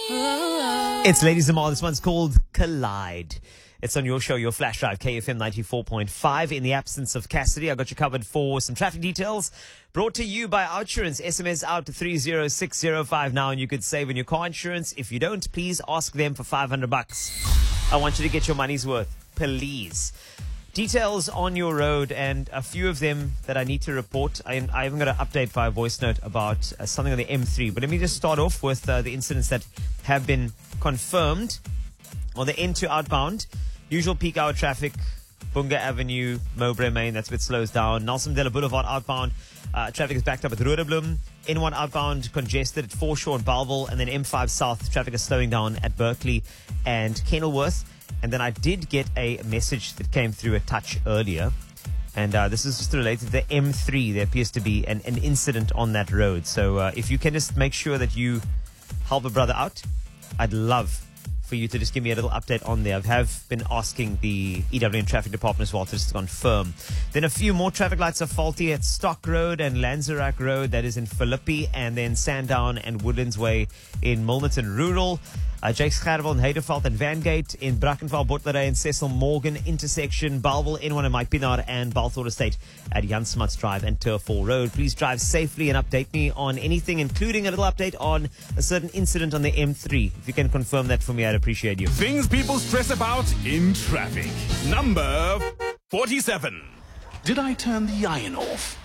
It's Ladies and More. This one's called Collide. It's on your show, your flash drive, KFM 94.5. In the absence of Cassidy, I got you covered for some traffic details. Brought to you by Outsurance. SMS out to 30605 now, and you could save on your car insurance. If you don't, please ask them for $500. I want you to get your money's worth, please. Details on your road, and a few of them that I need to report. I haven't got an update via voice note about something on the M3, but let me just start off with the incidents that have been confirmed on the N2 outbound. Usual peak hour traffic, Bunga Avenue, Mowbray Main, that's where it slows down. Nelson Mandela Boulevard outbound, traffic is backed up at Rooderbloem. N1 outbound congested at Foreshore and Bellville, and then M5 South, traffic is slowing down at Berkeley and Kenilworth. And then I did get a message that came through a touch earlier. And this is just related to the M3. There appears to be an incident on that road. So if you can just make sure that you help a brother out, I'd love for you to just give me a little update on there. I have been asking the EWN Traffic Department as well to just confirm. Then a few more traffic lights are faulty at Stock Road and Lanzerac Road, that is in Philippi, and then Sandown and Woodlands Way in Milnerton Rural. Jakes Gerwel and Heideveld and Vangate in Brackenfell, Botlerij and Cecil Morgan intersection, Bellville, N1 and Mike Pinar, and Balthor Estate at Jan Smuts Drive and Turfall Road. Please drive safely and update me on anything, including a little update on a certain incident on the M3. If you can confirm that for me, I'd appreciate you. Things people stress about in traffic. Number 47. Did I turn the iron off?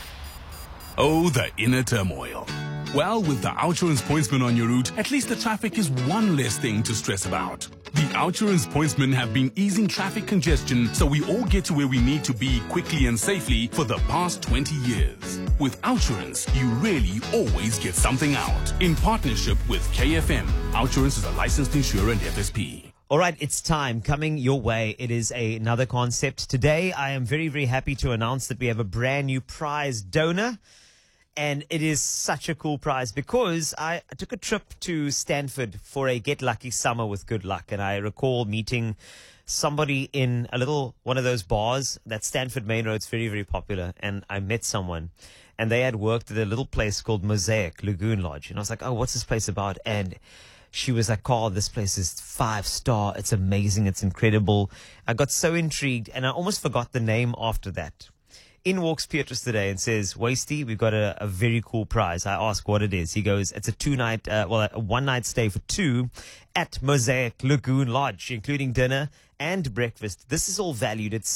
Oh, the inner turmoil. Well, with the Outsurance Pointsman on your route, at least the traffic is one less thing to stress about. The Outsurance Pointsmen have been easing traffic congestion so we all get to where we need to be quickly and safely for the past 20 years. With Outsurance, you really always get something out. In partnership with KFM, Outsurance is a licensed insurer and FSP. All right, it's time. Coming your way, it is another concept. Today, I am very, very happy to announce that we have a brand new prize donor. And it is such a cool prize because I took a trip to Stanford for a Get Lucky Summer with Good Luck. And I recall meeting somebody in one of those bars that Stanford Main Road's very, very popular. And I met someone and they had worked at a little place called Mosaic Lagoon Lodge. And I was like, oh, what's this place about? And she was like, Carl, this place is 5-star. It's amazing. It's incredible. I got so intrigued and I almost forgot the name after that. In walks Petrus today and says, Wasty, we've got a very cool prize. I ask what it is. He goes, it's a one-night stay for two at Mosaic Lagoon Lodge, including dinner and breakfast. This is all valued at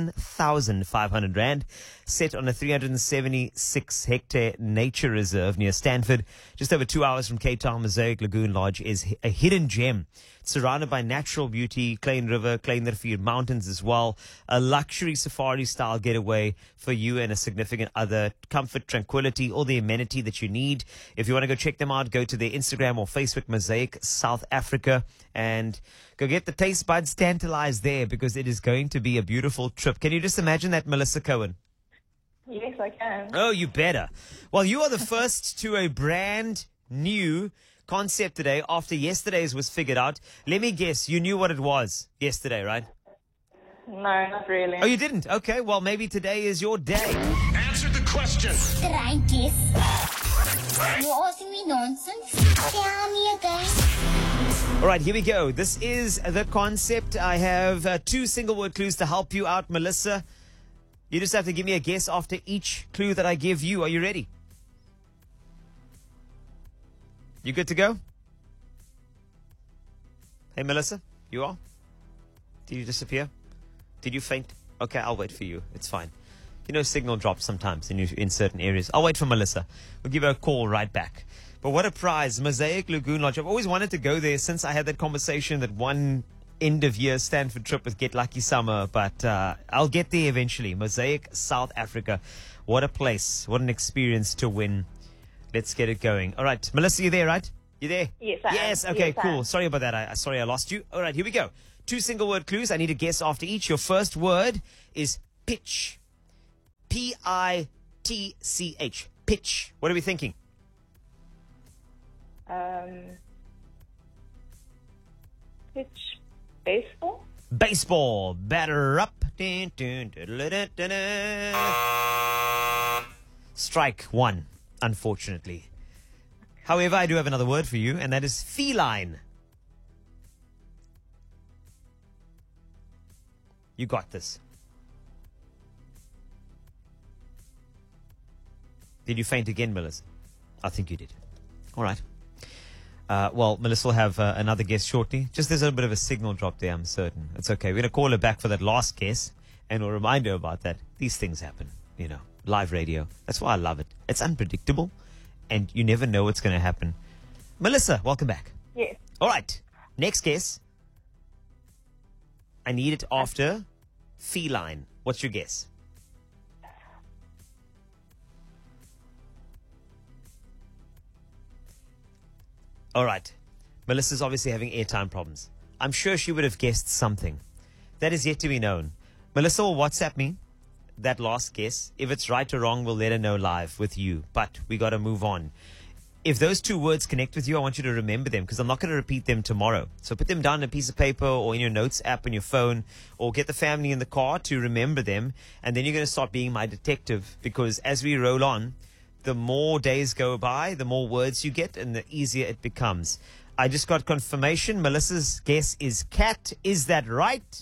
7,500 Rand, set on a 376-hectare nature reserve near Stanford. Just over 2 hours from Cape Town, Mosaic Lagoon Lodge is a hidden gem, surrounded by natural beauty, Klein River, Klein Rivier Mountains as well. A luxury safari-style getaway for you and a significant other. Comfort, tranquility, all the amenity that you need. If you want to go check them out, go to their Instagram or Facebook, Mosaic South Africa, and go get the taste buds tantalized there because it is going to be a beautiful trip. Can you just imagine that, Melissa Cohen? Yes, I can. Oh, you better. Well, you are the first to a brand new concept today after yesterday's was figured out. Let me guess, you knew what it was yesterday, right? No, not really. Oh, you didn't? Okay, well, maybe today is your day. Answer the question. Did I guess? You're asking me nonsense? Tell me again. All right, here we go. This is the concept. I have two single-word clues to help you out, Melissa. You just have to give me a guess after each clue that I give you. Are you ready? You good to go? Hey, Melissa, you are? Did you disappear? Did you faint? Okay, I'll wait for you. It's fine. You know, signal drops sometimes in certain areas. I'll wait for Melissa. We'll give her a call right back. But what a prize. Mosaic Lagoon Lodge. I've always wanted to go there since I had that conversation, that one end-of-year Stanford trip with Get Lucky Summer. But I'll get there eventually. Mosaic, South Africa. What a place. What an experience to win. Let's get it going. All right. Melissa, you there, right? You there? Yes, I am. Yes. Okay, Yes, I cool. am. Sorry about that. Sorry I lost you. All right, here we go. Two single-word clues. I need a guess after each. Your first word is pitch. P-I-T-C-H. Pitch. What are we thinking? Pitch baseball? Baseball. Batter up. Dun, dun, dun, dun, dun, dun, dun. Strike one, unfortunately. However, I do have another word for you, and that is feline. You got this. Did you faint again, Melissa? I think you did. All right. Well, Melissa will have another guess shortly. Just there's a bit of a signal drop there, I'm certain. It's okay. We're going to call her back for that last guess, and we'll remind her about that. These things happen, you know, live radio. That's why I love it. It's unpredictable, and you never know what's going to happen. Melissa, welcome back. Yes. All right. Next guess. I need it after feline. What's your guess? All right. Melissa's obviously having airtime problems. I'm sure she would have guessed something. That is yet to be known. Melissa will WhatsApp me that last guess. If it's right or wrong, we'll let her know live with you. But we got to move on. If those two words connect with you, I want you to remember them because I'm not going to repeat them tomorrow. So put them down on a piece of paper or in your notes app on your phone, or get the family in the car to remember them. And then you're going to start being my detective, because as we roll on, the more days go by, the more words you get and the easier it becomes. I just got confirmation. Melissa's guess is cat. Is that right?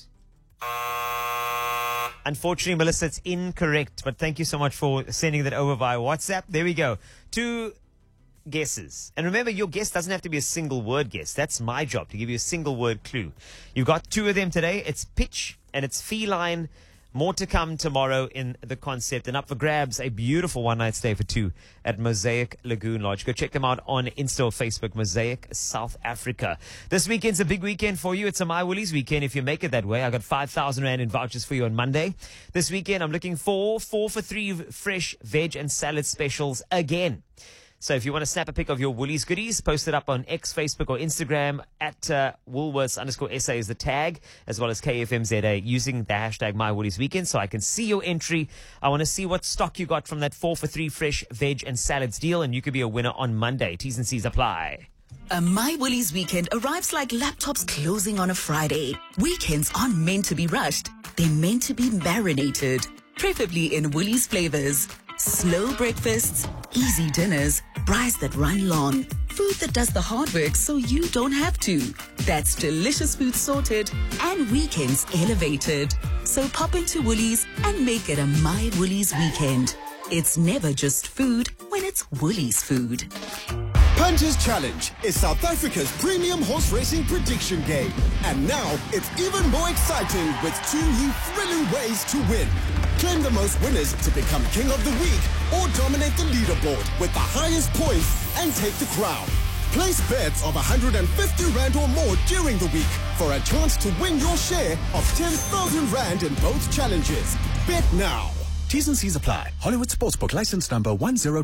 Unfortunately, Melissa, it's incorrect. But thank you so much for sending that over via WhatsApp. There we go. 2 guesses. And remember, your guess doesn't have to be a single word guess. That's my job, to give you a single word clue. You've got 2 of them today. It's pitch and it's feline. More to come tomorrow in the concept. And up for grabs, a beautiful one-night stay for 2 at Mosaic Lagoon Lodge. Go check them out on Insta or Facebook, Mosaic South Africa. This weekend's a big weekend for you. It's a My Woolies weekend if you make it that way. I got 5,000 Rand in vouchers for you on Monday. This weekend, I'm looking for 4 for 3 fresh veg and salad specials again. So if you want to snap a pic of your Woolies goodies, post it up on X, Facebook, or Instagram at Woolworths_SA is the tag, as well as KFMZA, using the hashtag MyWooliesWeekend, so I can see your entry. I want to see what stock you got from that 4 for 3 fresh veg and salads deal, and you could be a winner on Monday. T's and C's apply. A My Woolies weekend arrives like laptops closing on a Friday. Weekends aren't meant to be rushed. They're meant to be marinated, preferably in Woolies flavors. Slow breakfasts, easy dinners, braais that run long. Food that does the hard work so you don't have to. That's delicious food sorted and weekends elevated. So pop into Woolies and make it a My Woolies weekend. It's never just food when it's Woolies food. Punters Challenge is South Africa's premium horse racing prediction game. And now it's even more exciting with 2 new thrilling ways to win. Claim the most winners to become King of the Week, or dominate the leaderboard with the highest points and take the crown. Place bets of 150 Rand or more during the week for a chance to win your share of 10,000 Rand in both challenges. Bet now. T's and C's apply. Hollywood Sportsbook license number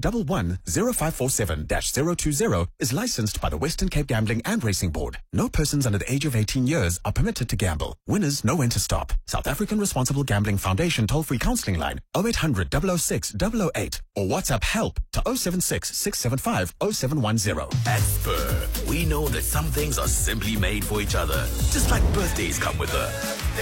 10110547-020 is licensed by the Western Cape Gambling and Racing Board. No persons under the age of 18 years are permitted to gamble. Winners know when to stop. South African Responsible Gambling Foundation toll-free counseling line 0800 006 008 or WhatsApp help to 076 675 0710. At Spur, we know that some things are simply made for each other. Just like birthdays come with a...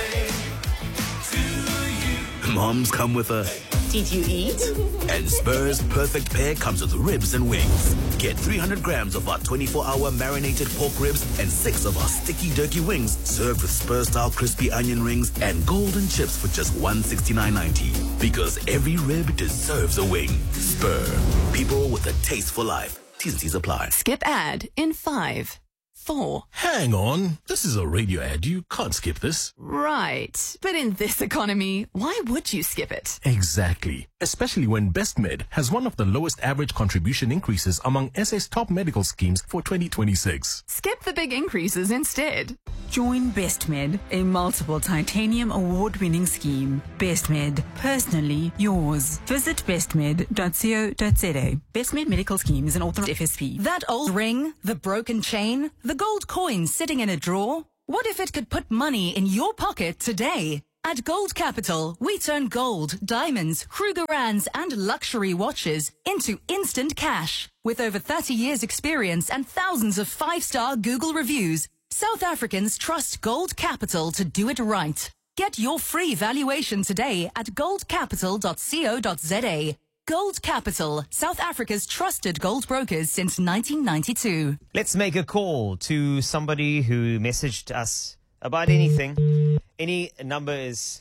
Moms come with a... Did you eat? And Spur's perfect pair comes with ribs and wings. Get 300 grams of our 24-hour marinated pork ribs and 6 of our sticky turkey wings, served with Spur-style crispy onion rings and golden chips for just $169.90. Because every rib deserves a wing. Spur. People with a taste for life. T's and C's apply. Skip ad in 5, 4. Hang on. This is a radio ad. You can't skip this. Right. But in this economy, why would you skip it? Exactly. Especially when BestMed has one of the lowest average contribution increases among SA's top medical schemes for 2026. Skip the big increases instead. Join BestMed, a multiple titanium award-winning scheme. BestMed, personally yours. Visit bestmed.co.za. BestMed Medical Scheme is an authorized FSP. That old ring, the broken chain, the gold coin sitting in a drawer? What if it could put money in your pocket today? At Gold Capital, we turn gold, diamonds, Krugerrands, and luxury watches into instant cash. With over 30 years experience and thousands of 5-star Google reviews, South Africans trust Gold Capital to do it right. Get your free valuation today at goldcapital.co.za. Gold Capital, South Africa's trusted gold brokers since 1992. Let's make a call to somebody who messaged us about anything. Any number is...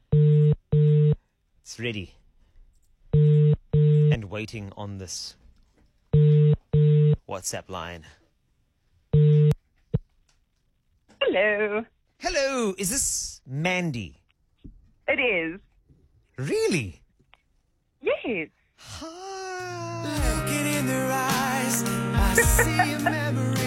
It's ready. And waiting on this WhatsApp line. Hello. Hello, is this Mandy? It is. Really? Yes. Looking in their eyes, I see a memory.